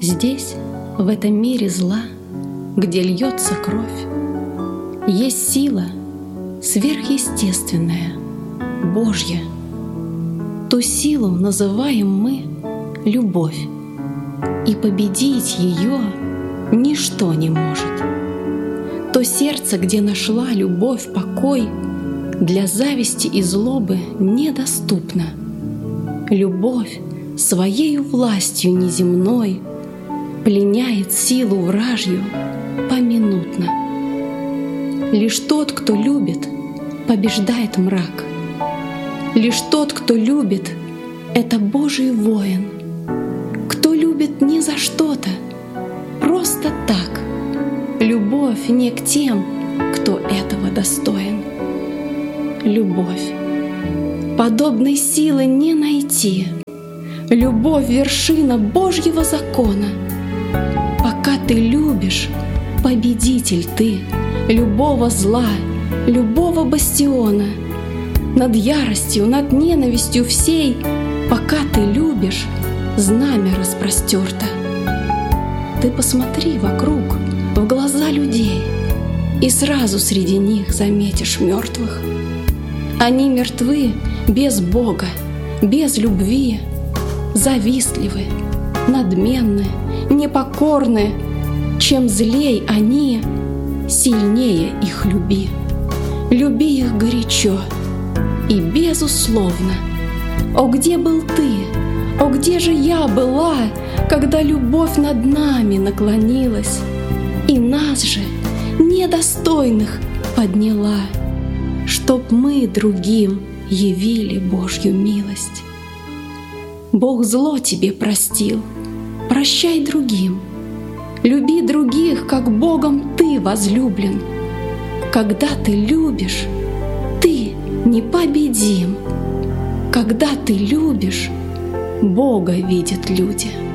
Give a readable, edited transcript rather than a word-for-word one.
Здесь, в этом мире зла, где льется кровь, есть сила сверхъестественная, Божья. Ту силу называем мы любовь, и победить ее ничто не может. То сердце, где нашла любовь покой, для зависти и злобы недоступно. Любовь своею властью неземной пленяет силу вражью поминутно. Лишь тот, кто любит, побеждает мрак. Лишь тот, кто любит, это Божий воин. Кто любит не за что-то, просто так. Любовь не к тем, кто этого достоин. Любовь. Подобной силы не найти. Любовь — вершина Божьего закона. Пока ты любишь, победитель ты любого зла, любого бастиона. Над яростью, над ненавистью всей, пока ты любишь, знамя распростерто. Ты посмотри вокруг, в глаза людей, и сразу среди них заметишь мертвых. Они мертвы без Бога, без любви, завистливы, надменны, непокорны. Чем злей они, сильнее их люби. Люби их горячо и безусловно. О, где был ты? О, где же я была, когда любовь над нами наклонилась и нас же, недостойных, подняла, чтоб мы другим явили Божью милость? Бог зло тебе простил, прощай другим. Люби других, как Богом ты возлюблен. Когда ты любишь, ты непобедим. Когда ты любишь, Бога видят люди.